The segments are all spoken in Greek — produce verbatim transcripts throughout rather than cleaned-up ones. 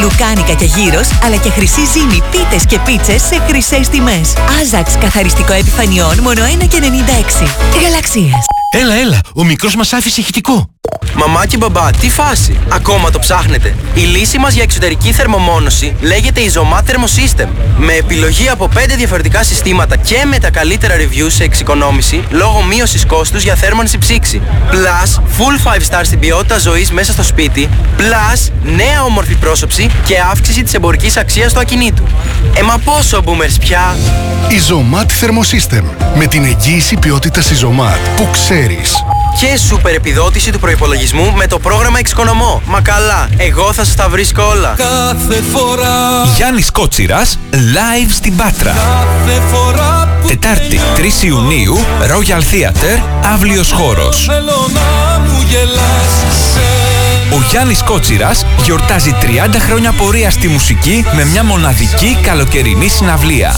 λουκάνικα και γύρος, αλλά και χρυσή ζύμη, πίτες και πίτσες σε χρυσές τιμές. Άζαξ καθαριστικό επιφανειών μόνο ένα και ενενήντα έξι. Γαλαξίας. Έλα, έλα, ο μικρός μας άφησε ηχητικό. Μαμά και μπαμπά, τι φάση? Ακόμα το ψάχνετε? Η λύση μας για εξωτερική θερμομόνωση λέγεται Isomat Thermosystem. Με επιλογή από πέντε διαφορετικά συστήματα και με τα καλύτερα reviews σε εξοικονόμηση λόγω μείωσης κόστους για θέρμανση ψήξη. Plus, full five star στην ποιότητα ζωής μέσα στο σπίτι. Plus, νέα όμορφη πρόσωψη και αύξηση της εμπορικής αξίας του ακινήτου. Ε, μα πόσο boomers πια? Isomat Thermosystem. Με την εγγύηση ποιότητας Isomat που ξέρεις. Και σούπερ επιδότηση του προϋπολογισμού με το πρόγραμμα Εξοικονομώ. Μα καλά, εγώ θα σας τα βρίσκω όλα. Κάθε φορά Γιάννης Κότσιρας, live στην Πάτρα. Κάθε φορά που Τετάρτη, τρεις Ιουνίου, Royal Theatre, αύλιος χώρος. θέλω να μου γελάς σε... Ο Γιάννης Κότσιρας γιορτάζει τριάντα χρόνια πορεία στη μουσική με μια μοναδική καλοκαιρινή συναυλία.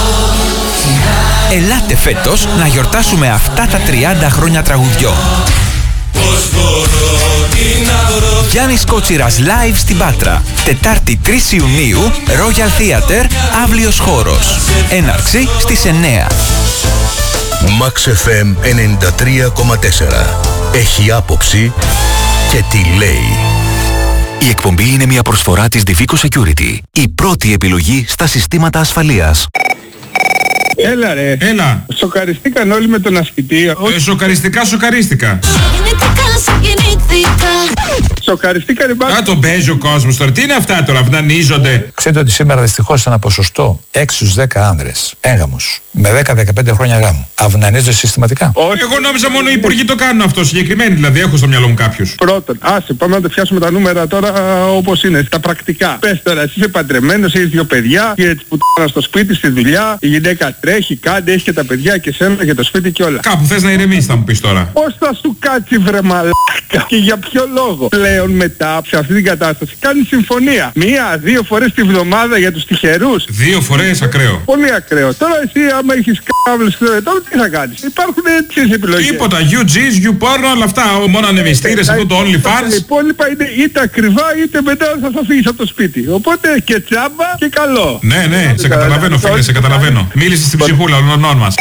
Ελάτε φέτος να γιορτάσουμε αυτά τα τριάντα χρόνια τραγουδιών. Γιάννης Κότσιρας live στην Πάτρα. Τετάρτη τρεις Ιουνίου, Royal Theatre, αύλιος χώρος. Έναρξη στις εννέα. Max εφ εμ ενενήντα τρία κόμμα τέσσερα. Έχει άποψη και τι λέει. Η εκπομπή είναι μια προσφορά της Divico Security, η πρώτη επιλογή στα συστήματα ασφαλείας. Έλα ρε. Έλα. Σοκαριστήκαν όλοι με τον ασκητή. Ε, σοκαριστικά, σοκαρίστηκα. Σοκαριστήκαν οι Α, τον παίζει ο κόσμος τώρα. Τι είναι αυτά τώρα, αυνανίζονται. Ξέρετε ότι σήμερα δυστυχώς ένα ποσοστό έξι στους δέκα άνδρες έγαμους με δέκα με δεκαπέντε χρόνια γάμου αυνανίζονται συστηματικά. Όχι. Εγώ νόμιζα μόνο οι υπουργοί το κάνουν αυτό. Συγκεκριμένοι δηλαδή, έχω στο μυαλό μου κάποιους. Πρώτον, άσε, πάμε να τα πιάσουμε τα νούμερα τώρα όπως είναι, στα πρακτικά. Πες τώρα, εσύ είσαι παντρεμένος, έχεις δύο παιδιά, και έτσι που τ***να στο σπίτι, στη δουλειά, η γυναίκα τρέχει, κάντε, έχει και τα παιδιά και σένα και το σπίτι και όλα. Κάπου θες να ηρεμήσεις, θα μου πεις τώρα. Πώς θα σου κάτσει βρε μαλάκα και για ποιο λόγο? Πλέον μετά, σε αυτή την κατάσταση, κάνει συμφωνία. Μία, δύο φορές τη βδομάδα για τους τυχερούς. Δύο φορές ακραίο. Πολύ ακραίο. Τώρα εσύ άμα έχεις κάβλες, τώρα τι θα κάνεις? Υπάρχουν έτσι επιλογές. Τίποτα. You G's, you porn, όλα αυτά. Μόνο ανεμιστήρες, αυτό το OnlyFans. Τα υπόλοιπα είναι είτε ακριβά είτε μετά θα σας φύγεις από το σπίτι. Οπότε και τσάμπα και καλό. Ναι, ναι, σε καταλαβαίνω φίλε, σε καταλαβαίνω. Μίλησε στην ψυχούλα όλων μας.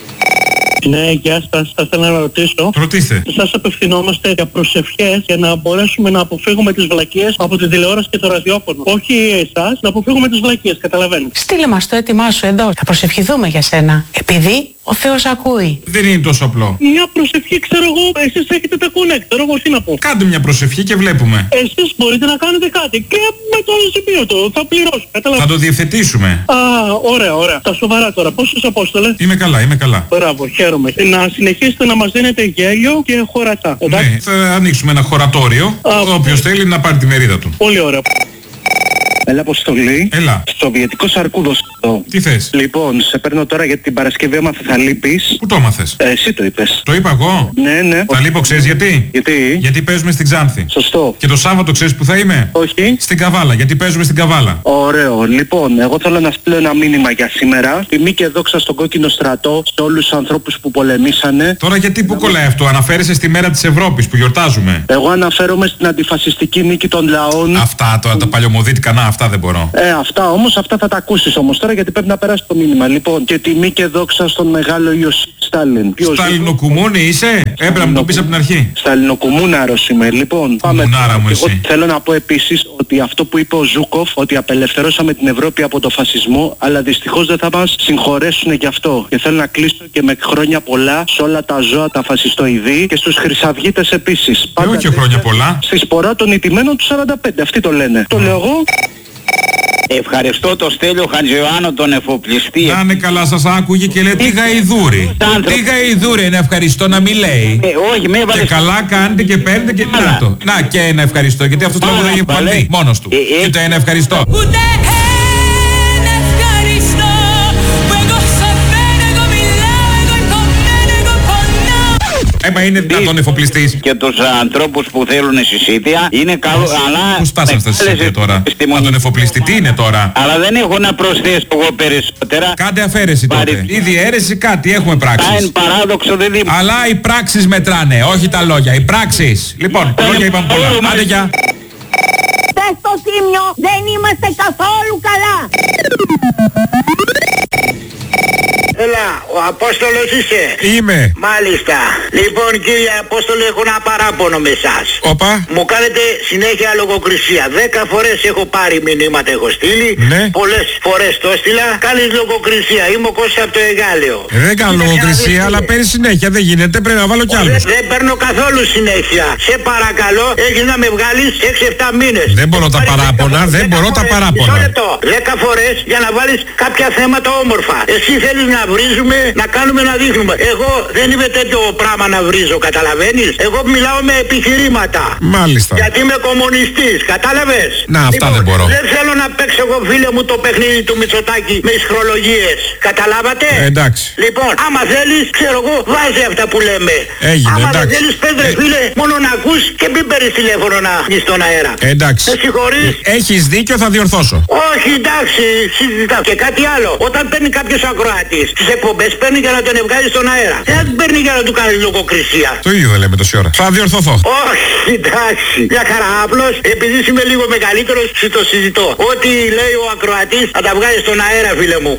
Ναι, γεια σας. Θα ήθελα να ρωτήσω. Ρωτήστε. Σας απευθυνόμαστε για προσευχές για να μπορέσουμε να αποφύγουμε τις βλακίες από τη τηλεόραση και το ραδιόφωνο. Όχι εσάς, να αποφύγουμε τις βλακίες, καταλαβαίνετε. Στείλε μας το έτοιμά σου εδώ. Θα προσευχηθούμε για σένα. Επειδή ο Θεός ακούει. Δεν είναι τόσο απλό. Μια προσευχή, ξέρω εγώ, εσείς έχετε τα connect, ξέρω εγώ τι να πω. Κάντε μια προσευχή και βλέπουμε. Εσείς μπορείτε να κάνετε κάτι και με το σημείο θα πληρώσω, καταλαβαίνετε. Θα το διευθετήσουμε. Α, ωραία, ωραία. Τα σοβαρά τώρα. Πώς σας Απόστολε? Είμαι καλά, είμαι καλά. Μπράβο, χαίρομαι. Να συνεχίσετε να μας δίνετε γέλιο και χωρατά. Εντάξει? Ναι, θα ανοίξουμε ένα χωρατόριο. Όποιος θέλει να πάρει τη μερίδα του. Πολύ ωραία. Έλα, Αποστολή. Έλα. Σοβιετικός αρκούδος εδώ. Τι θες? Λοιπόν, σε παίρνω τώρα για την Παρασκευή άμα θα λείπεις. Πού το έμαθες? Ε, εσύ το είπες. Το είπα εγώ? Ναι, ναι. Θα λείπω, ξέρεις γιατί? Γιατί? Γιατί παίζουμε στην Ξάνθη. Σωστό. Και το Σάββατο ξέρεις που θα είμαι? Όχι. Στην Καβάλα, γιατί παίζουμε στην Καβάλα. Ωραίο. Λοιπόν, εγώ θέλω να στείλω ένα μήνυμα για σήμερα. Τιμή και δόξα στον κόκκινο στρατό, σε όλους τους ανθρώπους που πολεμήσανε. Τώρα γιατί που κολλάει αυτό? Αναφέρεσαι στη μέρα της Ευρώπης που γιορτάζουμε. Εγώ αναφέρομαι στην αντιφασιστική νίκη των λαών. Αυτά τώρα τα παλιωμοδίτικα, να, αυτά δεν μπορώ. Ε, αυτά όμως, αυτά θα τα ακούσεις όμως τώρα γιατί πρέπει να περάσει το μήνυμα. Λοιπόν, και τιμή και δόξα στον μεγάλο Ιωσήφ Στάλιν. Σταλινοκουμούνι είσαι? Έπρεπε να μου το πεις από την αρχή. Σταλινοκουμούναρος είμαι. Λοιπόν, πάμε. Κουμουνάρα μου Εγώ εσύ. θέλω να πω επίσης ότι αυτό που είπε ο Ζούκοφ, ότι απελευθερώσαμε την Ευρώπη από το φασισμό, αλλά δυστυχώς δεν θα μας συγχωρέσουν γι' αυτό. Και θέλω να κλείσω και με χρόνια πολλά σε όλα τα ζώα τα φασιστοειδή και στους χρυσαυγίτες επίσης. Ε, όχι χρόνια πολλά. Στη σπορά των ηττημένων του σαράντα πέντε, αυτοί το λένε. Το λέω εγώ. Ευχαριστώ το Στέλιο Χατζιωάννου τον εφοπλιστή. Να είναι καλά, σας άκουγε και λέει τι γαϊδούρι. Τι γαϊδούρι είναι, ευχαριστώ να μην λέει. Ε, όχι, με έβαλε. Και καλά κάνετε και παίρνετε και να το. Να και ένα ευχαριστώ, γιατί αυτό το λόγο δεν έχει παντή μόνος του. Ε, ε. Και το ένα ευχαριστώ. Έμα είναι δυνατόν εφοπλιστής. Και τους ανθρώπους που θέλουν συσίτια είναι καλό, αλλά... Πού στάσαν στα συσίτια τώρα? Να τον εφοπλιστή τι είναι τώρα? Αλλά δεν έχω να προσθέσω εγώ περισσότερα. Κάντε αφαίρεση τότε. Ή διαίρεση κάτι, έχουμε πράξεις. Είναι παράδοξο, δεν δει... Αλλά οι πράξεις μετράνε, όχι τα λόγια. Οι πράξεις. Λοιπόν, τα λόγια είπαμε πολλά. Άντε, γεια. και στο Τίμιο δεν είμαστε καθόλου καλά. Έλα, ο Απόστολος είσαι. Είμαι. Μάλιστα. Λοιπόν κύριε Απόστολε, έχω ένα παράπονο με εσάς. Όπα. Μου κάνετε συνέχεια λογοκρισία. Δέκα φορές έχω πάρει μηνύματα, έχω στείλει. Ναι. Πολλές φορές το έστειλα. Κάνεις λογοκρισία. Είμαι ο Κώστας από το Εγάλεο. Ε, δεν κάνω λογοκρισία, αλλά παίρνει συνέχεια. Δεν γίνεται, πρέπει να βάλω κι άλλους. Δεν, δεν παίρνω καθόλου συνέχεια. Σε παρακαλώ, έχεις να με βγάλεις έξι εφτά μήνες. Δεν μπορώ τα παράπονα, δεν μπορώ τα παράπονα. Δέκα φορές για να βάλεις κάποια θέματα όμορφα. Εσύ θέλεις να βρίζουμε, να κάνουμε, να δείχνουμε. Εγώ δεν είμαι τέτοιο πράγμα να βρίζω, καταλαβαίνεις. Εγώ μιλάω με επιχειρήματα. Μάλιστα. Γιατί είμαι κομμουνιστής, κατάλαβες. Να, αυτά λοιπόν, δεν μπορώ. Δεν θέλω να παίξω εγώ, φίλε μου, το παιχνίδι του Μητσοτάκη με ισχρολογίες. Καταλάβατε. Ε, εντάξει. Λοιπόν, άμα θέλεις, ξέρω εγώ, βάζει αυτά που λέμε. Έγινε, άμα εντάξει. δεν θέλεις, πες ρε φίλε, μόνο να ακούς και μην παίρνεις τηλέφωνο να βγεις στον αέρα. Ε, εντάξει. Με συγχωρείς. Έχεις δίκιο, θα διορθώσω. Όχι, εντάξει, συζητάω. Και κάτι άλλο. Όταν παίρνει κάποιος ακροατής τις εκπομπές, παίρνει για να τον βγάλει στον αέρα. Δεν παίρνει για να του κάνει λογοκρισία. Το ίδιο δεν λέμε τόση ώρα. Θα διορθωθώ. Όχι, εντάξει. Μια χαρά, απλώς επειδή είμαι λίγο μεγαλύτερος, το συζητώ. Ό,τι λέει ο ακροατής θα τα βγάλει στον αέρα, φίλε μου.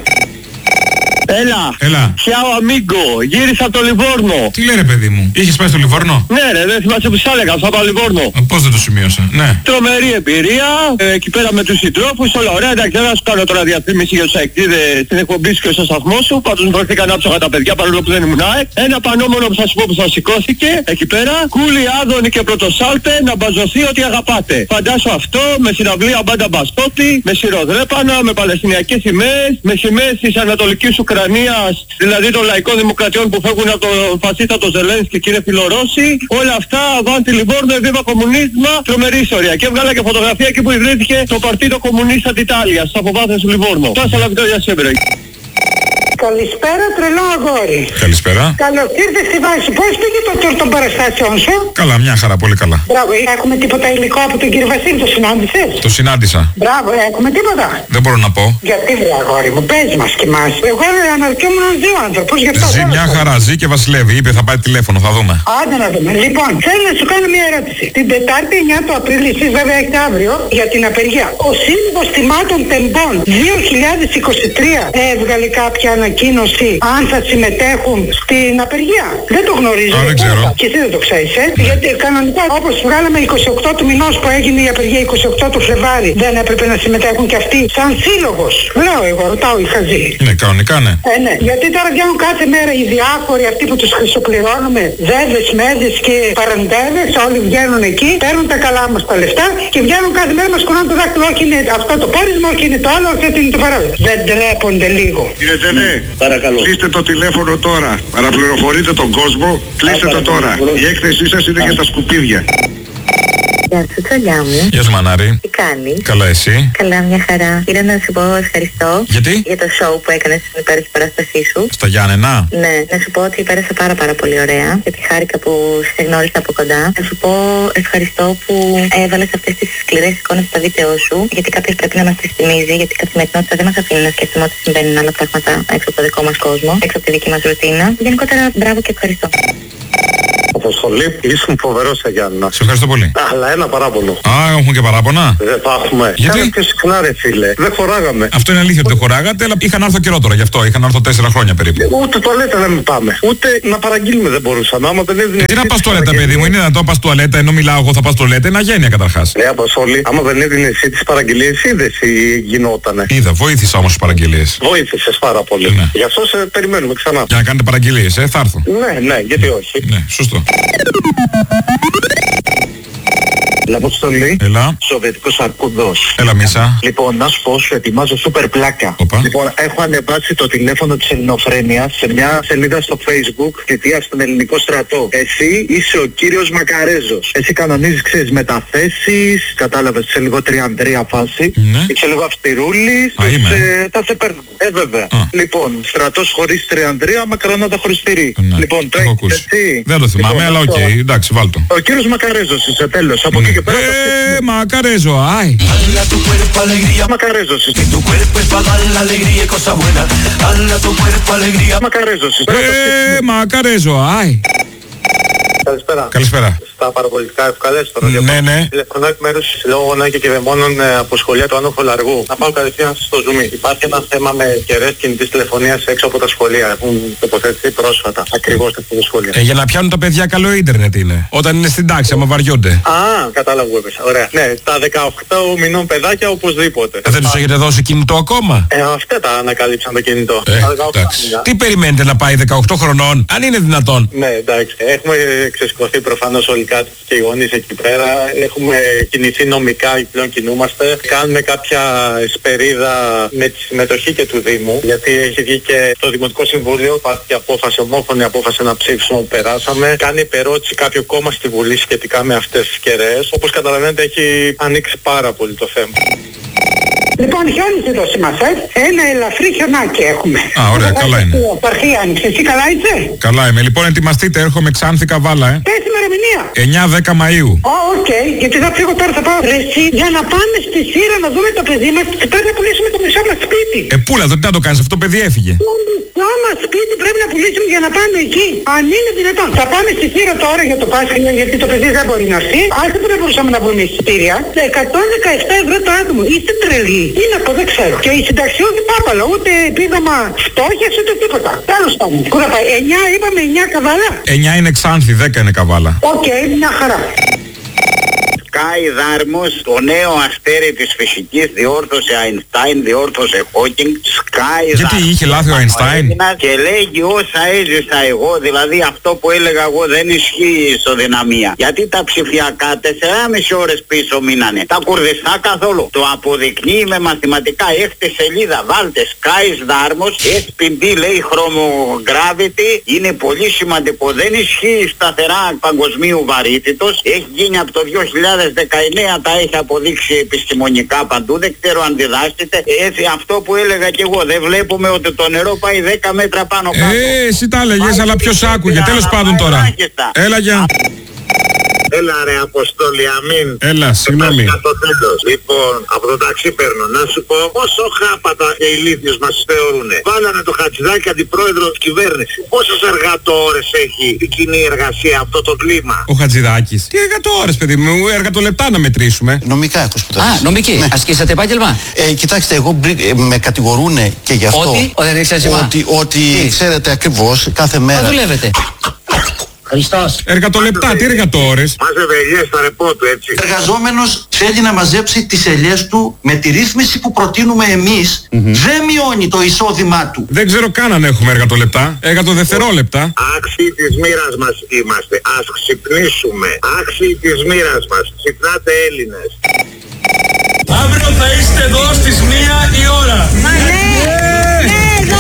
Έλα. Έλα. Ciao amigo, γύρισα από το Λιβόρνο. Τι λέει ρε παιδί μου, είχες πάει στο Λιβόρνο? Ναι ρε, δεν θυμάσαι που σ' έλεγα, από το Λιβόρνο. Πώς δεν το σημείωσα, ναι. Τρομερή εμπειρία, ε, εκεί πέρα με τους συντρόφους, όλα ωραία. Εντάξει, δεν θα σου κάνω τώρα διαφήμιση για τους αεκτήδες στην εκπομπή σου και στο σταθμό σου. Πάντως μου βρεθήκαν άψογα τα παιδιά παρόλο που δεν ήμουν ΑΕΚ. Ένα πανόμονο που θα σου πω που θα σηκώθηκε εκεί πέρα. Κούλι, Άδωνη και Πρωτοσάλτε να μπαζωθεί ότι αγαπάτε. Φαντάσου αυτό με συναυλία μπάντα μπαστότη, με σιροδρέπανα, με παλαιστινιακές σημαίες, με σημαίες της Ανατολικής Ουκρανίας, δηλαδή των λαϊκών δημοκρατιών που φεύγουν από τον φασίστα το Ζελένσκι και είναι φιλορώσοι. Όλα αυτά, Βάντι Λιβόρνο, Εβίβα Κομμουνίσμα, τρομερή ιστορία. Και έβγαλα και φωτογραφία εκεί που ιδρύθηκε το Παρτίδο Κομμουνίστα d'Italia, στα αποβάθμιση του Λιβόρνο. Τόσα λαβητόρια σήμερα. Καλησπέρα, τρελό αγόρι. Καλησπέρα. Καλώς ήρθες στη βάση. Πώς πήγε το τουρ των παραστάσεων σου? Καλά, μια χαρά, πολύ καλά. Μπράβο, έχουμε τίποτα υλικό από τον κύριο Βασίλη, το συνάντησες? Το συνάντησα. Μπράβο, έχουμε τίποτα? Δεν μπορώ να πω. Γιατί βρε αγόρι μου, πες μας και μας. Εγώ αναρωτιόμουν να ζει ο άνθρωπος, γι' αυτό. Ζει μια χαρά, ζει και βασιλεύει. Είπε θα πάει τηλέφωνο, θα δούμε. Άντε να δούμε. Λοιπόν, θέλω να σου κάνω μια ερώτηση. Την Τετάρτη εννιά του Απρίλη, εσείς βέβαια έχετε αύριο για την απεργία. Ο Σύλλογος Θυμάτων Τεμπών δύο χιλιάδες είκοσι τρία έβγαλε κάποια ανακοίνωση αν θα συμμετέχουν στην απεργία. Δεν το γνωρίζω. Α, δεν ξέρω. Και εσύ δεν το ξέρεις, ε. Ναι. Γιατί κανονικά όπως βγάλαμε είκοσι οκτώ του μηνός που έγινε η απεργία είκοσι οκτώ του Φλεβάρι, δεν έπρεπε να συμμετέχουν και αυτοί σαν σύλλογος. Λέω εγώ, ρωτάω η Χαζή. Ναι, κανονικά ναι. Ε, ναι. Γιατί τώρα βγαίνουν κάθε μέρα οι διάφοροι αυτοί που τους χρυσοπληρώνουμε, δέδες, μέδες και παραντέδες, όλοι βγαίνουν εκεί, παίρνουν τα καλά μας τα λεφτά και βγαίνουν κάθε μέρα μας κουνάνε το δάχτυλο. Όχι είναι αυτό το πόρισμα, όχι είναι το άλλο, όχι είναι το παράδειγμα. Δεν τρέπονται λίγο. Κύριε Ζενέ, παρακαλώ. Κλείστε το τηλέφωνο τώρα. Παραπληροφορείτε τον κόσμο. Κλείστε το τώρα. Η έκθεσή σας είναι για τα σκουπίδια. Γεια σου, τσολιά μου. Γεια σου, Μανάρη. Τι κάνεις? Καλά, εσύ? Καλά, μια χαρά. Ήρθα να σου πω ευχαριστώ. Γιατί? Για το show που έκανες στην υπέροχη παράστασή σου. Στα Γιάννενα. Ναι, να σου πω ότι πέρασα πάρα πάρα πολύ ωραία. Γιατί χάρηκα που σε γνώρισα από κοντά. Να σου πω ευχαριστώ που έβαλες αυτές τις σκληρές εικόνες στα βίντεο σου. Γιατί κάποιος πρέπει να μας τις θυμίζει. Γιατί η καθημερινότητα δεν μας αφήνει να σκεφτούμε ότι συμβαίνουν άλλα πράγματα έξω από το δικό μας κόσμο, έξω από τη δική μας ρουτίνα. Γενικότερα, μπράβο και ευχαριστώ. Αποστολή, ήσουν φοβερός σε Γιάννα. Σε ευχαριστώ πολύ. Αλλά ένα παράπονο. Α, έχουμε και παράπονα. Δεν θα έχουμε. Γιατί? Κάνε πιο συχνά ρε φίλε. Δεν χωράγαμε. Αυτό είναι αλήθεια ότι δεν χωράγατε, αλλά είχα να έρθω καιρό τώρα γι' αυτό. Είχα να έρθω τέσσερα χρόνια περίπου. Ούτε τουαλέτα δεν πάμε. Ούτε να παραγγείλουμε δεν μπορούσαμε. Άμα δεν έδινε. Ε, τι να πας τουαλέτα, παιδί μου, είναι να το πας τουαλέτα ενώ μιλάω εγώ θα πας τουαλέτα, είναι αγένεια καταρχάς. Ναι, Αποστολή, άμα δεν έδινε εσύ τις παραγγελίες, είδες τι γινότανε. Είδα, βοήθησα όμως τις παραγγελίες. Βοήθησες πάρα πολύ. Ναι. Γι' αυτό σε περιμένουμε ξανά. Για να κάνετε παραγγελίες, ε, θα έρθω. Ναι, ναι, γιατί όχι. Ναι, σωστό. Αποστολή. Έλα. Σοβιετικός αρκούδος. Έλα Μίσα. Λοιπόν, να σου πω, σου ετοιμάζω σούπερ πλάκα. Οπα. Λοιπόν, έχω ανεβάσει το τηλέφωνο της Ελληνοφρένειας σε μια σελίδα στο Facebook, θητεία στον ελληνικό στρατό. Εσύ είσαι ο κύριος Μακαρέζος. Εσύ κανονίζεις, ξέρεις, μεταθέσεις, κατάλαβες, σε λίγο τριανδρία φάση. Ναι. Είσαι λίγο αυστηρούλης. Α, είμαι. Σε, θα σε παίρνω. Ε, βέβαια. Α. Λοιπόν, στρατός χωρίς τριανδρία, μακρονότα χωρίς τυρί. Ναι. Λοιπόν, το έχω έχεις ακούσει. έτσι. Δεν το θυμάμαι, Λοιπόν, αλλά οκ, αυτό. okay, εντάξει, βάλτο. Ο κύριος Μακαρέζος είσαι, τέλος. Από εκεί και πέρα. Ε, Μακαρέζο, άι. Μακαρέζος είσαι. Μακαρέζος είσαι. Ε, Μακαρέζο, άι. Καλησπέρα. Καλησπέρα. Στα παραπολιτικά ευκαλέστερα. Ναι, ναι. Τηλεφωνώ εκ μέρους λόγω γονών και κυβεμόνων από σχολεία του Ανώφου Λαργού. Να πάω κατευθείαν στο Zoom. Υπάρχει ένα θέμα με κεραίες κινητής τηλεφωνίας έξω από τα σχολεία. Έχουν τοποθετηθεί πρόσφατα. Ακριβώς σε αυτό το σχολείο. Ε, για να πιάνουν τα παιδιά καλό ίντερνετ είναι. Όταν είναι στην τάξη, άμα βαριούνται. Α, κατάλαβα που έπεσα. Ωραία. Ναι, τα δεκαοκτώ μηνών παιδάκια οπωσδήποτε. Ε, δεν τους έχετε δώσει κινητό ακόμα? Ε, αυτά τα ανακαλύψαν το κινητό. Ε, τι περιμένετε να πάει δεκαοκτώ χρονών, αν είναι δυνατόν? Ναι, εντάξει. Έχουμε ξεσηκωθεί προφανώς όλοι κάτω και οι γονείς εκεί πέρα. Έχουμε κινηθεί νομικά, πλέον κινούμαστε. Κάνουμε κάποια εσπερίδα με τη συμμετοχή και του Δήμου, γιατί έχει βγει και το Δημοτικό Συμβούλιο, πάρθηκε απόφαση, ομόφωνη απόφαση, ένα ψήφισμα που περάσαμε. Κάνει υπερώτηση κάποιο κόμμα στη Βουλή σχετικά με αυτές τις κεραίες. Όπως καταλαβαίνετε έχει ανοίξει πάρα πολύ το θέμα. Λοιπόν, χιόνισε το σήμασαι. Ένα ελαφρύ χιονάκι έχουμε. Α, ωραία, καλά είναι. Παρχή άνοιξε. Εσύ καλά είσαι? Καλά είμαι. Λοιπόν, ετοιμαστείτε, έρχομαι Ξάνθη Καβάλα, ε. Πες ημερομηνία. εννιά δέκα Μαΐου. Ω, οκ. Γιατί θα φύγω τώρα, θα πάω. Ρε εσύ, για να πάμε στη Σύρα να δούμε το παιδί μας, πρέπει να πουλήσουμε το μισό μας σπίτι. Ε, πούλα, το τι να το κάνεις, αυτό το παιδί έφυγε. Το μισό μας σπίτι πρέπει να πουλήσουμε για να πάμε εκεί. Αν είναι δυνατόν. Θα πάμε στη Σύρα τώρα για το Πάσχα, γιατί το παιδί δεν μπορεί να έρθει. Αν δεν μπορούσαμε να βρούμε εισιτήρια. εκατόν δεκαεπτά ευρώ το άτομο. Είστε τρελοί. Τι να πω, δεν ξέρω. Και η συνταξιούχη πάπαλα, ούτε επίδομα φτώχειας, ούτε τίποτα. Τέλος πάντων. Πού θα πάει, εννιά είπαμε, εννιά Καβάλα. εννιά είναι Ξάνθη, δέκα είναι Καβάλα. Οκ, okay, μια χαρά. Σκάι Δάρμος, το νέο αστέρι της φυσικής, διόρθωσε Αϊνστάιν, διόρθωσε Χόκινγκ. Σκάι Γιατί Δάρμος, είχε λάθει ο Αϊνστάιν? και λέγει όσα έζησα εγώ, δηλαδή αυτό που έλεγα εγώ δεν ισχύει η ισοδυναμία. Γιατί τα ψηφιακά τεσσεράμισι ώρες πίσω μείνανε. Τα κουρδιστά καθόλου. Το αποδεικνύει με μαθηματικά. Έχετε σελίδα, βάλτε Σκάι Δάρμος, ες πι ντι λέει χρωμογράβητη, είναι πολύ σημαντικό. Δεν ισχύει σταθερά παγκοσμίου βαρύτητος. Έχει γίνει από το δύο χιλιάδες δεκαεννέα, τα έχει αποδείξει επιστημονικά παντού, δεν ξέρω αν διδάσκεται. Έτσι, αυτό που έλεγα και εγώ, δεν βλέπουμε ότι το νερό πάει δέκα μέτρα πάνω κάτω. Ε, εσύ τα έλεγες, αλλά ποιος άκουγε, τέλος πάντων τώρα. Έλα, για. Έλα ρε Αποστόλη, αμήν. Έλα, συγγνώμη. Το τέλος. Λοιπόν, από το ταξί παίρνω. Να σου πω πόσο χάπατα και ηλίθιους μας θεωρούνε. Βάλανε το Χατζηδάκη αντιπρόεδρο της κυβέρνησης. Πόσες εργατόρες έχει η κοινή εργασία αυτό το κλίμα? Ο Χατζηδάκης. Τι εργατόρες, παιδί μου, εργατολεπτά να μετρήσουμε. Νομικά έχω σπουδάσει. Α, νομική. Ναι. Ασκήσατε επάγγελμα. Ε, κοιτάξτε, εγώ ε, με κατηγορούνε και γι' αυτό. Ότι, ο, δεν έχεις άσχημα. Ότι, ότι ξέρετε ακριβώς κάθε μέρα. Μα δουλεύετε. Χριστός. Εργατολεπτά, τι εργατόρες? Μάζευε ελιές στα ρεπό του, έτσι. Ο εργαζόμενος θέλει να μαζέψει τις ελιές του με τη ρύθμιση που προτείνουμε εμείς. Mm-hmm. Δεν μειώνει το εισόδημά του. Δεν ξέρω καν αν έχουμε εργατολεπτά. Εργατοδευτερόλεπτα. Άξιοι της μοίρας μας είμαστε. Ας ξυπνήσουμε. Άξιοι της μοίρας μας. Ξυπνάτε Έλληνες. Αύριο θα είστε εδώ στις μία η ώρα. Μα ναι, ναι, εδώ.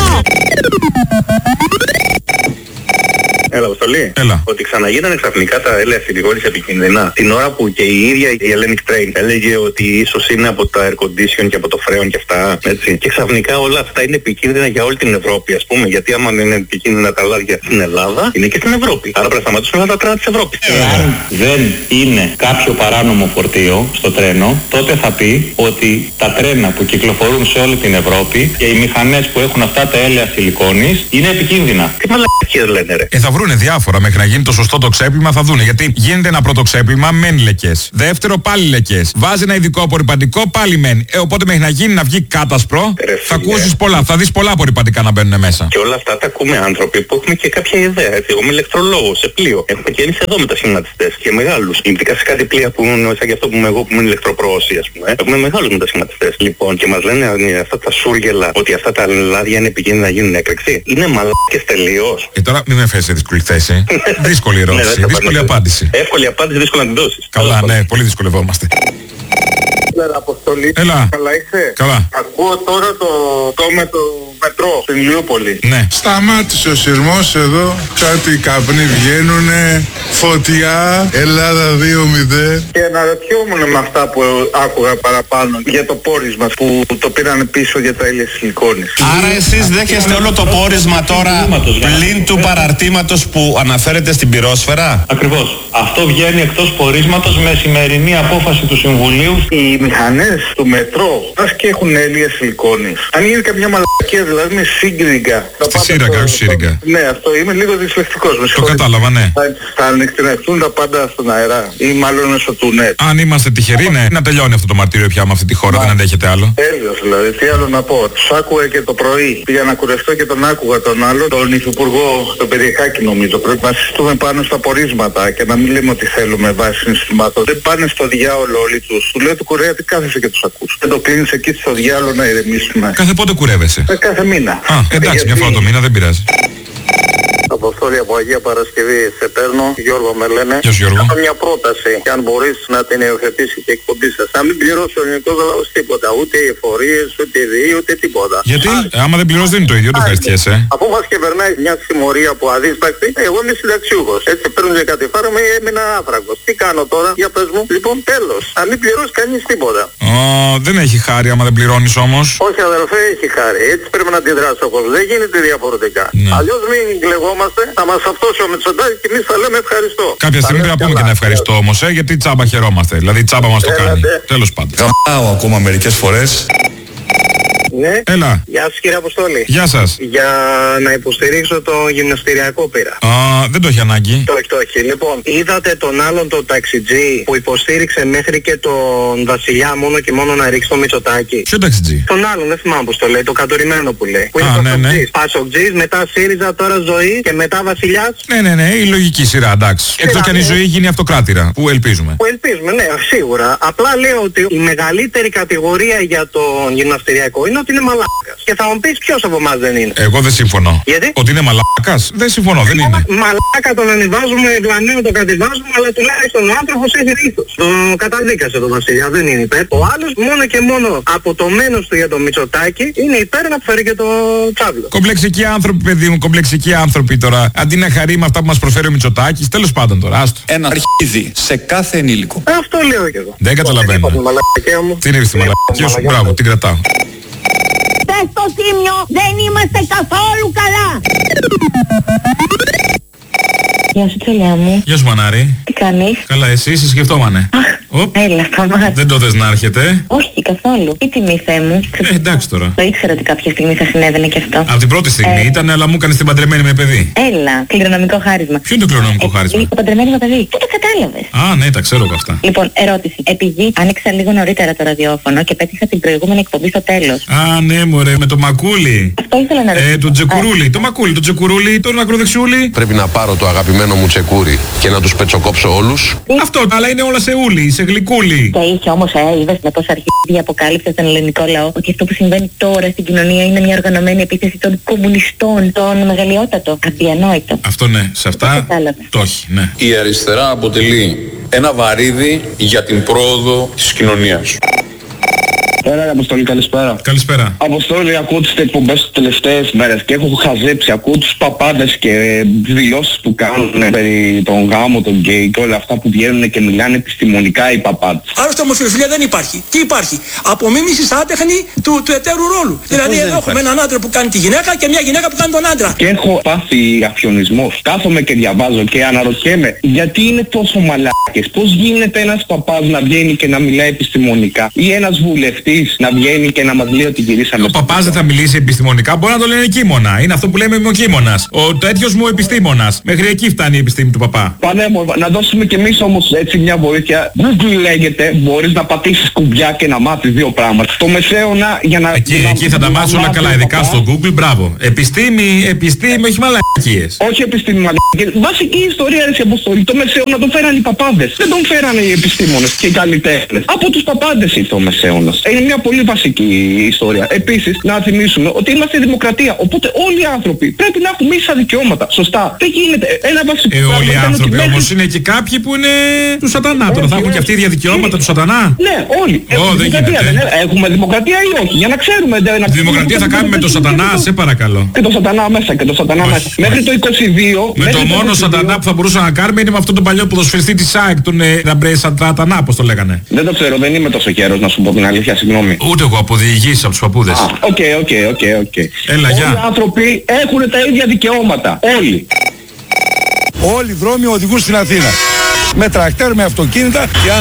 Έλα, Αποστολή. Έλα. Ότι ξαναγίνανε ξαφνικά τα έλαια σιλικόνης επικίνδυνα. Την ώρα που και η ίδια η Hellenic Train έλεγε ότι ίσως είναι από τα air condition και από το φρέον και αυτά. Έτσι. Και ξαφνικά όλα αυτά είναι επικίνδυνα για όλη την Ευρώπη, ας πούμε. Γιατί άμα είναι επικίνδυνα τα λάδια στην Ελλάδα, είναι και στην Ευρώπη. Άρα πρέπει να σταματήσουμε όλα τα τρένα της Ευρώπης. Εάν δεν είναι κάποιο παράνομο φορτίο στο τρένο, τότε θα πει ότι τα τρένα που κυκλοφορούν σε όλη την Ευρώπη και οι μηχανές που έχουν αυτά τα έλαια σιλικόνης είναι επικίνδυνα. Τι μαλακίες λένε ρε. Ε, θα βρούνε διάφορα μέχρι να γίνει το σωστό το ξέπλυμα, θα δούνε. Γιατί γίνεται ένα πρώτο ξέπλυμα, μένει λεκές. Δεύτερο, πάλι λεκές. Βάζει ένα ειδικό απορριπαντικό, πάλι μένει. Ε, οπότε μέχρι να γίνει να βγει κάτασπρο, ρε, θα ακούσεις πολλά. Θα δεις πολλά απορριπαντικά να μπαίνουν μέσα. Και όλα αυτά τα ακούμε άνθρωποι που έχουμε και κάποια ιδέα. Έτσι. Εγώ είμαι ηλεκτρολόγος σε πλοίο. Έχουμε και εμείς εδώ μετασχηματιστές και μεγάλους. Ειδικά σε κάτι πλοία που είναι σαν και αυτό που είμαι εγώ που είμαι ηλεκτροπροώσι, ας πούμε. Έχουμε μεγάλους μετασχηματιστές. Λοιπόν, και μας λένε αυτά τα σούργελα ότι αυτά τα λάδια είναι επικίνδυνα να γίνουν έκρηξη. Είναι μαλάκες τελείως. Και τώρα μην με φέρεις σε δύσκολη θέση. Δύσκολη ερώτηση, δύσκολη απάντηση. Εύκολη απάντηση, δύσκολη να την δώσεις. Καλά, ναι, πολύ δυσκολευόμαστε. Έλα, Αποστολή. Έλα. Καλά είσαι? Καλά. Ακούω τώρα το, το με το μετρό στην Ηλιούπολη. Ναι. Σταμάτησε ο σειρμός εδώ, κάτι καπνοί βγαίνουνε, φωτιά, Ελλάδα δύο μηδέν. Και αναρωτιόμουν με αυτά που άκουγα παραπάνω για το πόρισμα που το πήρανε πίσω για τα έλαια σιλικόνης. Άρα εσείς δέχεστε όλο το πόρισμα τώρα πλην του παραρτήματος που αναφέρεται στην πυρόσφαιρα? Ακριβώς. Αυτό βγαίνει εκτός πορίσματος με σημερινή απόφαση του Συμβουλίου. Οι μηχανές του μετρό ας και έχουν έλαια σιλικόνης. Αν γίνει καμιά μαλακία δηλαδή με σύγκριγκα. Στη σύραγγα, όχι σύριγγα. Ναι, αυτό είμαι λίγο δυσλεκτικός. Το κατάλαβα, ναι. Θα, θα ανοιχνευτούν τα πάντα στον αέρα ή μάλλον μέσω του νετ. Αν είμαστε τυχεροί, ναι, να τελειώνει αυτό το μαρτύριο πια με αυτή τη χώρα, δεν αντέχεται άλλο. Τέλειος δηλαδή, τι άλλο να πω. Τους άκουγα και το πρωί. Πήγα να κουρευτώ και τον άκουγα τον άλλο, τον υφυπουργό, τον Περιεχάκη νομίζω. Πρέπει να συστούμε πάνω στα πορίσματα και να μην λέμε ότι θέλουμε βάσει συναισθημάτων. Δεν πάνε στο διάολο όλοι τους. Του λέω του Κορέα τι κάθεσαι και τους ακούς. Δεν το κλείνεις εκεί στο διάολο να ηρεμήσουμε. Κάθε πότε κουρεύεσαι? Ε, κάθε μήνα. Α, εντάξει, μια φορά το μήνα δεν πειράζει. Αποστόλη από Αγία Παρασκευή, σε παίρνω, Γιώργο με λένε. Ποιος Γιώργο? Έχω μια πρόταση και αν μπορείς να την υιοθετήσει και εκπομπή σας. Να μην πληρώσει ο ελληνικός λαός τίποτα, ούτε οι εφορίες, ούτε οι ΔΕΗ, ούτε τίποτα. Γιατί? Ε, άμα δεν πληρώσει δεν είναι το ίδιο, το ευχαριστιέσαι. Αφού μας κυβερνάει μια συμμορία που αδίσπακτη, εγώ είμαι συνταξιούχος. Έτσι παίρνουν και κάτι φάρμα ή έμεινα άφραγος. Τι κάνω τώρα, για πες μου. Λοιπόν, τέλος. Αν μην πληρώσει κανείς τίποτα. Ω, δεν έχει χάρη άμα δεν πληρώνεις όμως. Όχι αδελφέ, έχει χάρη. Έτσι πρέπει να αντιδράσει ο κόσμος. Δεν γίνεται διαφορετικά. Ναι. Αλλιώς μην κλεγόμαστε, θα μας αυτός ο Μητσοτάκης και εμείς θα λέμε ευχαριστώ. Κάποια στιγμή πρέπει να πούμε και να ευχαριστώ όμως, ε, γιατί τσάμπα χαιρόμαστε. Δηλαδή τσάμπα μας το κάνει. Τέλος πάντων. Γαμάω ακόμα μερικές φορές. Ναι. Έλα. Γεια σας κύριε Αποστόλη. Γεια σας. Για να υποστηρίξω το γυμναστηριακό πήρα. Α, δεν το έχει ανάγκη. Το έχει, το έχει. Λοιπόν, είδατε τον άλλον τον ταξιτζή που υποστήριξε μέχρι και τον Βασιλιά μόνο και μόνο να ρίξει το Μητσοτάκη. Ποιο ταξιτζή? Τον άλλον, δεν θυμάμαι πώς το λέει, το κατορημένο που λέει. Που Α, είναι ναι, ναι. Πασοκτζής, μετά ΣΥΡΙΖΑ, τώρα Ζωή και μετά Βασιλιάς. Ναι, ναι, ναι, η λογική σειρά, εντάξει. Εκτός κι αν η Ζωή γίνει αυτοκράτηρα, που ελπίζουμε. Που ελπίζουμε, ναι, σίγουρα. Απλά λέω ότι η μεγαλύτερη κατηγορία για τον γυμναστηριακό είναι ότι είναι μαλάκας. Και θα μου πεις ποιος από εμάς δεν είναι. Εγώ δεν συμφωνώ. Γιατί? Ότι είναι μαλάκας. Δεν συμφωνώ, δεν είναι. Μαλάκα τον ανεβάζουμε, βλανέο τον κατεβάζουμε, αλλά τουλάχιστον ο άνθρωπος έχει ρίχος. Το καταδίκασε τον Βασιλιά, δεν είναι υπέρ. Ο άλλος μόνο και μόνο από το μένος του για το Μητσοτάκη είναι υπέρ να φέρει και το τσάβλο. Κομπλεξικοί άνθρωποι, παιδί μου, κομπλεξικοί άνθρωποι τώρα. Αντί να χαρεί με αυτά που μας προσφέρει ο Μητσοτάκης, τέλος πάντων τώρα, άστο. Ένα αρχίδι σε κάθε ενήλικο. Αυτό λέω και εγώ. Δεν καταλαβαίνω. Τι είναι στη μαλακία σου, μπράβο, την κρατάω. Πες στο Τίμιο, δεν είμαστε καθόλου καλά. Γεια σου τσολιά μου. Γεια σου Μανάρη. Τι κάνεις? Καλά, εσύ, σε σκεφτόμανε. Αχ, έλα, σταμάτα. Δεν το θες να έρχεται? Όχι, καθόλου. Τι τιμή, Θεέ μου. Ε, εντάξει τώρα. Το ήξερα ότι κάποια στιγμή θα συνέβαινε και αυτό. Από την πρώτη στιγμή Ε. ήταν, αλλά μου έκανε την παντρεμένη με παιδί. Έλα, κληρονομικό χάρισμα. Ποιο είναι το κληρονομικό χάρισμα? Το παντρεμένη με παιδί. Τι το κατάλαβες? Α, ναι, τα ξέρω και αυτά. Λοιπόν, ερώτηση. Επειδή άνοιξα λίγο νωρίτερα το ραδιόφωνο και πέτυχα την προηγούμενη εκπομπή στο τέλος. Α, ναι, μωρέ, με το μακούλι. Αυτό ήθελα να ρωτήσω. Ε, το τζεκουρούλι. Το μακούλι, το τζεκουρούλι, το ακροδεξιούλι. Πρέπει να πάρω το αγαπημένο μου τσεκούρι και να τους πετσοκόψω όλους. Αυτό, αλλά είναι όλα σε ούλι, σε γλυκούλι. Και είχε όμως, ε, είδες με πόσα αρχίδια αποκάλυψε στον ελληνικό λαό ότι αυτό που συμβαίνει τώρα στην κοινωνία είναι μια οργανωμένη επίθεση των κομμουνιστών, των μεγαλειότατο. Αδιανόητο. Αυτό ναι, σε αυτά το έχει, ναι. Η αριστερά αποτελεί ένα βαρύδι για την πρόοδο της κοινωνίας. Έλα, Αποστόλη, καλησπέρα. Καλησπέρα. Αποστόλη, ακούω τις εκπομπές τις τελευταίες μέρες και έχω χαζέψει. Ακούω τους παπάδες και δηλώσεις που κάνουν περί τον γάμο, τον γκέι και όλα αυτά που βγαίνουν και μιλάνε επιστημονικά οι παπάδες. Άρα στα ομοφιλοφιλία δεν υπάρχει. Τι υπάρχει? Απομίμηση στα άτεχνη του, του εταίρου ρόλου. Ε, δηλαδή εδώ έχουμε έναν άντρα που κάνει τη γυναίκα και μια γυναίκα που κάνει τον άντρα. Και έχω πάθει αφιονισμός. Κάθομαι και διαβάζω και αναρωτιέμαι γιατί είναι τόσο μαλάκες. Πώς γίνεται ένας παπάς να βγαίνει και να μιλάει επιστημονικά ή ένας βουλευτής να βγαίνει και να μας λέει ότι γυρίσαμε. Ο παπάς δεν θα μιλήσει επιστημονικά, μπορεί να το λένε κείμωνα. Είναι αυτό που λέμε μιμοκείμονας. Ο τέτοιος μου επιστήμονας. Μέχρι εκεί φτάνει η επιστήμη του παπά. Πανέμορφα. Να δώσουμε κι εμείς όμως έτσι μια βοήθεια. Google λέγεται, μπορείς να πατήσεις κουμπιά και να μάθεις δύο πράγματα. Το μεσαίωνα για να... Εκεί, να, εκεί θα τα μάθεις όλα καλά, ειδικά στο Google, μπράβο. Επιστήμη, επιστήμη, όχι μαλακίες. Όχι επιστήμη μαλακίες. Βασική ιστορία ρε Αποστόλη. Το μεσαίωνα τον φέραν οι παπάδες. Δεν τον φέρανε οι επιστήμονες και οι καλλιτέχνες. Από τους παπάδες ήρθε ο μεσαίωνας. Είναι μια πολύ βασική ιστορία. Επίσης, να θυμίσουμε ότι είμαστε δημοκρατία. Οπότε όλοι οι άνθρωποι πρέπει να έχουν ίσα δικαιώματα. Σωστά. Δεν γίνεται. Ένα βασικό. Ε, όλοι οι άνθρωποι μέχρι... όμως είναι και κάποιοι που είναι του σατανά. Τώρα θα έχουν και αυτοί ίδια δικαιώματα του σατανά. Ναι, όλοι. Ω, δεν γίνεται. Δεν έχουμε δημοκρατία ή όχι? Για να ξέρουμε. Τη δημοκρατία θα κάνουμε με το σατανά, σε παρακαλώ. Και το σατανά μέσα, και το σατανά όχι, μέσα. όχι. Μέχρι το είκοσι δύο. Με το μόνο σατανά που θα μπορούσαμε να κάνουμε είναι με αυτόν τον παλιό ποδοσφαιριστή της ΑΕΚ, τον Ραμπρέ Σατανά, πώς το λέγανε. Δεν το ξέρω, δεν είμαι τόσο καιρός να σου πω την αλήθεια, συγγνώμη. Ούτε εγώ από διηγήσεις από τους παππούδες. Οκ, οκ, οκ, οκ. Έλα, όλοι γεια. οι άνθρωποι έχουν τα ίδια δικαιώματα. Όλοι. Όλοι οι δρόμοι οδηγούν στην Αθήνα. Με τρακτέρ, με αυτοκίνητα και αν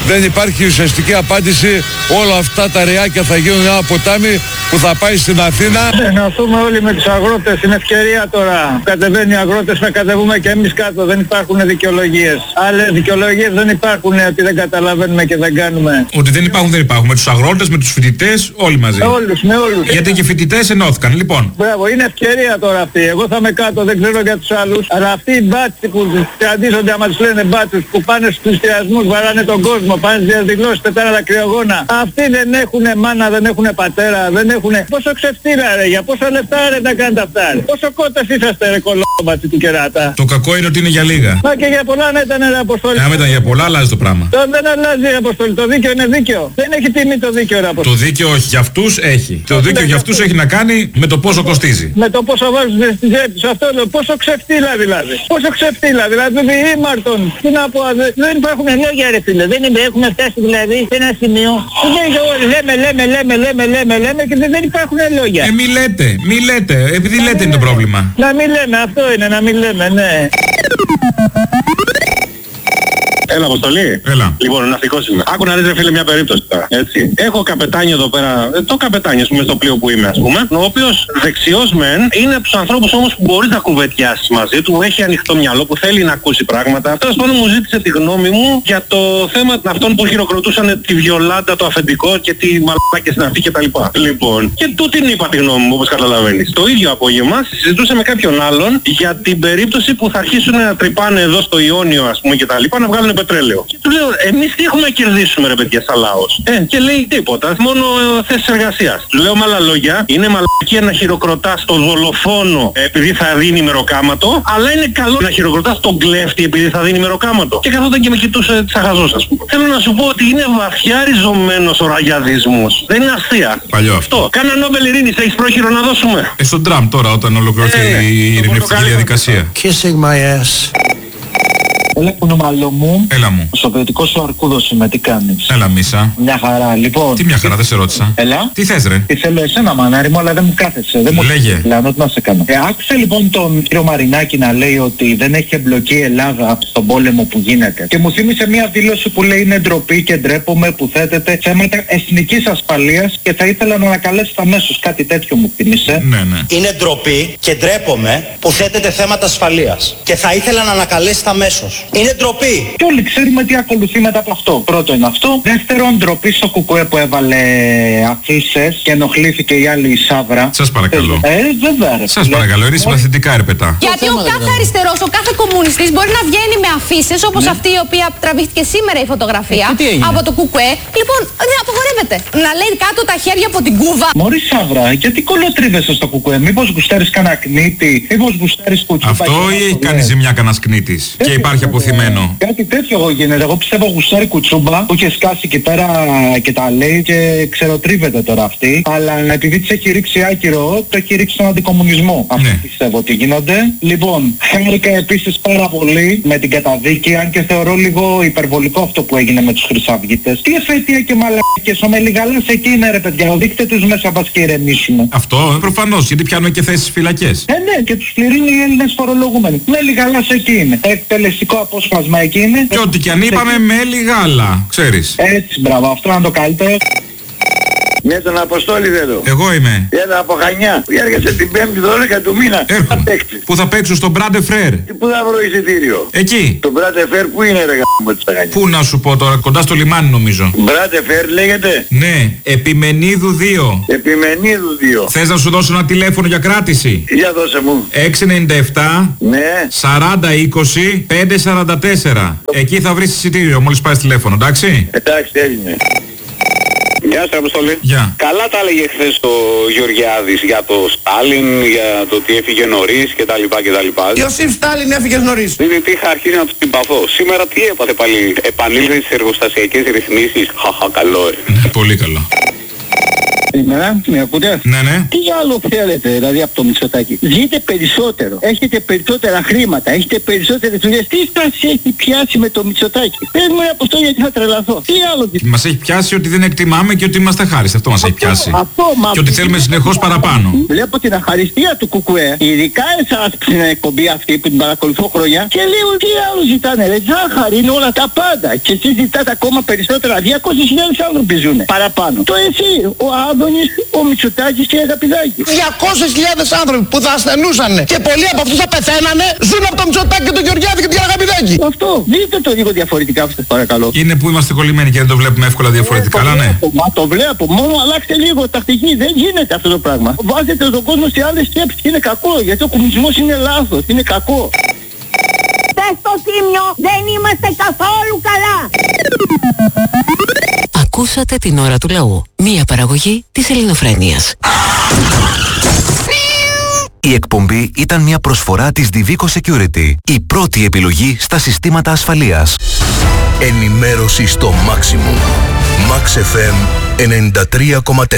δεν υπάρχει ουσιαστική απάντηση. Όλα αυτά τα ρεάκια θα γίνουν ένα ποτάμι που θα πάει στην Αθήνα. Να έρθουμε όλοι με τους αγρότες, είναι ευκαιρία τώρα. Κατεβαίνει οι αγρότες, να κατεβούμε και εμείς κάτω. Δεν υπάρχουν δικαιολογίες. Άλλες δικαιολογίες δεν υπάρχουν, ότι δεν καταλαβαίνουμε και δεν κάνουμε. Ότι δεν υπάρχουν, δεν υπάρχουν. Με τους αγρότες, με τους φοιτητές, όλοι μαζί. Με όλους, με όλους. Γιατί και οι φοιτητές ενώθηκαν, λοιπόν. Μπράβο, είναι ευκαιρία τώρα αυτή. Εγώ θα είμαι κάτω, δεν ξέρω για τους άλλους. Αλλά αυτοί οι μπάτσοι που αντίζονται, άμα τους λένε μπάτσους, που πάνε στους εστιασμούς, βαράνε τον κόσμο, πάνε στις διαδηλώσεις, πετάνε τα κρυογόνα. Αυτοί δεν έχουνε μάνα, δεν έχουνε πατέρα, δεν έχουνε. Πόσο ξεφτύλα ρε, για πόσα λεφτά ρε να κάνετε αυτά ρε. Πόσο κότες είσαστε ρε κολόμπατσι του κεράτα. Το κακό είναι ότι είναι για λίγα. Μα και για πολλά να ήταν ρε Αποστόλη. Αν ήταν για πολλά, αλλάζει το πράγμα. Το δεν αλλάζει ρε Αποστόλη, το δίκαιο είναι δίκαιο. Δεν έχει τιμή το δίκαιο ρε Αποστόλη. Το δίκαιο όχι, για αυτούς έχει. Το δίκαιο για αυτούς έχει να κάνει με το πόσο κοστίζει. Με το πόσο βάζουν στη τσέπη τους, αυτό λέω, πόσο ξεφτύλα δηλαδή. Πόσο ξεφτύλα δηλαδή, ήμαρτον. Τι να πω, δεν υπάρχουν λόγια ρε φίλε, δεν έχουμε φτάσει δηλαδή σε ένα σημείο. Λέμε, λέμε, λέμε, λέμε, λέμε, λέμε και δεν υπάρχουν λόγια. Ε, μη λέτε, μη λέτε, επειδή λέτε είναι το πρόβλημα. Να μην λέμε, αυτό είναι, να μην λέμε, ναι. Έλα, Αποστολή. Έλα. Λοιπόν, ναυτικός είμαι. Άκου να δεις ρε φίλε μια περίπτωση τώρα. Έτσι. Έχω καπετάνιο εδώ πέρα, ε, το καπετάνιο ας πούμε στο πλοίο που είμαι ας πούμε, ο οποίος δεξιός μεν, είναι από τους ανθρώπους όμως που μπορείς να κουβεντιάσεις μαζί του, έχει ανοιχτό μυαλό, που θέλει να ακούσει πράγματα. Τέλος πάντων μου ζήτησε τη γνώμη μου για το θέμα αυτών που χειροκροτούσαν τη Βιολάντα, το αφεντικό και τη μαλάκες στην αυτή κτλ. Λοιπόν, και του την είπα τη γνώμη μου όπως καταλαβαίνεις. Το ίδιο απόγευμα συζητούσα με κάποιον άλλον για την περίπτωση που θα αρχίσουν να τρυπάνε εδώ στο Ιόνιο ας πούμε κτλ. Να βγάλουν πετρέλαιο. Και του λέω, εμείς τι έχουμε να κερδίσουμε ρε παιδιά σαν λαός. Ε, και λέει τίποτα, μόνο ε, θέσεις εργασίας. Του λέω με άλλα λόγια, είναι μαλακία να χειροκροτάς τον δολοφόνο ε, επειδή θα δίνει μεροκάματο, αλλά είναι καλό να χειροκροτάς τον κλέφτη επειδή θα δίνει μεροκάματο. Και καθόταν και με κοιτούσε τσαχαζός ας πούμε. Θέλω να σου πω ότι είναι βαθιά ριζωμένος ο ραγιαδισμός. Δεν είναι αστεία. Παλιό αυτό. Κάνα Νόμπελ Ειρήνης, έχεις πρόχειρο να δώσουμε. Ε, στον Τραμπ τώρα όταν ολοκληρωθεί ε, η ειρηνευτική διαδικασία. Kissing my ass. Έλα που νομαλό μου. Έλα μου. Στο ποιοτικό σου αρκούδος είμαι, τι κάνεις. Έλα Μίσα. Μια χαρά, λοιπόν. Τι μια χαρά, δεν σε ρώτησα. Έλα. Τι θες ρε. Τι θέλω εσένα μανάρι μου, αλλά δεν μου κάθεσαι. Δεν μου λέγε. Λανό, τι να σε κάνω. Ε, άκουσα λοιπόν τον κύριο Μαρινάκη να λέει ότι δεν έχει εμπλοκή η Ελλάδα στον πόλεμο που γίνεται. Και μου θύμισε μια δήλωση που λέει είναι ντροπή και ντρέπομαι που θέτεται θέματα εθνικής ασφαλείας και θα ήθελα να ανακαλέσει αμέσως. Κάτι τέτοιο μου θύμισε. Ναι, ναι. Είναι ντροπή και ντρέπομαι που θέτεται θέματα ασφαλείας και θα ήθελα να ανακαλέσει αμέσως. Είναι ντροπή. Και όλοι ξέρουμε τι ακολουθεί μετά από αυτό. Πρώτο είναι αυτό. Δεύτερον, ντροπή στο κουκουέ που έβαλε αφίσες και ενοχλήθηκε η άλλη η Σάβρα. Σας παρακαλώ. Ε, βέβαια. Ρε, Σας παρακαλώ, είναι συμπαθητικά ρε πετά. Γιατί ο κάθε αριστερός, ο κάθε κομμουνιστής μπορεί να βγαίνει με αφίσες όπως ναι. αυτή η οποία τραβήχτηκε σήμερα η φωτογραφία ε, από το κουκουέ. Λοιπόν, δεν απογορεύεται. Να λέει κάτω τα χέρια από την κούβα. Μωρή Σάβρα, γιατί κολοτρίβεσαι στο κουκουέ. Μήπως γουστάρεις κανένα κνίτη, μήπως γουστάρεις κουτσούπα. Αυτό ή έχει κάνει ζημιά κανένας κνίτης και υπάρχει αποθυμένο. Κάτι τέτοιο εγώ γίνεται. Εγώ πιστεύω γουστάρει κουτσούμπα που είχε σκάσει εκεί πέρα και τα λέει και ξεροτρίβεται τώρα αυτή. Αλλά επειδή της έχει ρίξει άκυρο, το έχει ρίξει στον αντικομμουνισμό. Αυτό ναι. πιστεύω ότι γίνονται. Λοιπόν, χάρηκα επίσης πάρα πολύ με την καταδίκη, αν και θεωρώ λίγο υπερβολικό αυτό που έγινε με τους χρυσαυγίτες. Τι εφέτεια και μαλακές, ο Μελιγαλάς εκεί είναι ρε παιδιά. Οδείχτε τους μέσα μπας και ηρεμήσουμε. Αυτό ε, προφανώς, γιατί πιάνουμε και θέσεις φυλακές. Ε, ναι, και τους πληρώνουν οι Έλληνες φορολογούμενοι. Μελιγαλάς εκεί είναι. Εκτελεστικό απόσπασμα εκεί είναι. Και ό,τι κι αν είπαμε με λιγάλα, ξέρεις. Έτσι, μπράβο, αυτό είναι το καλύτερο. Ναι, τον Αποστόλη δεν το. Εγώ είμαι. Έλα από Χανιά. Έρχεσαι την πέμπτη δώδεκα του μήνα. Έρχομαι. Που θα παίξω στο Μπράντε Φρέρ. Και πού θα βρω εισιτήριο. Εκεί. Το Μπράντε Φρέρ που είναι ρε γάμο της Χανιά. Πού να σου πω τώρα, κοντά στο λιμάνι νομίζω. Μπράντε Φρέρ λέγεται. Ναι, Επιμενίδου δύο. Επιμενίδου δύο. Θες να σου δώσω ένα τηλέφωνο για κράτηση. Για δώσε μου. έξι εννιά επτά ναι. σαράντα είκοσι πέντε σαράντα τέσσερα. Εκεί θα βρεις εισιτήριο μόλις πάρεις τηλέφωνο, εντάξει. Εντάξει, έγινε. Γεια σας Αποστολή. Γεια. Καλά τα έλεγε χθες το Γεωργιάδης για το Στάλιν, για το ότι έφυγε νωρίς κτλ. κτλ. Ιωσήφ Στάλιν έφυγε νωρίς. Δηλαδή είχα αρχίσει να του συμπαθώ. Σήμερα τι έπαθε πάλι, επανήλθε στις εργοστασιακές ρυθμίσεις. Χαχα, καλό ε. Πολύ καλό. Καλημέρα, με ακούτε? Ναι, ναι. Τι άλλο θέλετε δηλαδή από το Μητσοτάκη? Ζείτε περισσότερο, έχετε περισσότερα χρήματα, έχετε περισσότερες δουλειές. Τι σας έχει πιάσει με το Μητσοτάκη? Πες μου από αυτό γιατί θα τρελαθώ. Τι άλλο? Μας έχει πιάσει ότι δεν εκτιμάμε και ότι είμαστε χάριστοι. Αυτό μας έχει πιάσει. Αυτό, μα και ότι θέλουμε συνεχώς παραπάνω. Βλέπω την αχαριστία του Κουκουέ, ειδικά εσάς στην εκπομπή αυτή που την παρακολουθώ χρόνια, και λέω τι άλλο ζητάνε? Ρε ζάχαρη είναι όλα τα πάντα. Και εσείς ζητάτε ακόμα περισσότερα. διακόσιες χιλιάδες άνθρωποι ζουν παραπάνω. Το εσύ, ο Άδωνης, ο Μητσοτάκης και η Αγαπηδάκη. διακόσιες χιλιάδες άνθρωποι που θα ασθενούσαν και πολλοί από αυτούς θα πεθαίνανε ζουν από το Μητσοτάκη και τον Γεωργιάδη και την Αγαπηδάκη. Αυτό, δείτε το λίγο διαφορετικά, σας παρακαλώ. Είναι που είμαστε κολλημένοι και δεν το βλέπουμε εύκολα διαφορετικά, αλλά ναι. Μα το βλέπω, μόνο αλλάξτε λίγο τακτική. Δεν γίνεται αυτό το πράγμα. Βάζετε τον κόσμο σε άλλες σκέψεις και είναι κακό, γιατί ο κομμουνισμός είναι λάθος, είναι κακό. Πες στο Τίμιο, δεν είμαστε καθόλου καλά. Ακούσατε την ώρα του λαού. Μία παραγωγή της Ελληνοφρένειας. Η εκπομπή ήταν μια προσφορά της Divico Security, η πρώτη επιλογή στα συστήματα ασφαλείας. Ενημέρωση στο maximum. Max εφ εμ ενενήντα τρία κόμμα τέσσερα.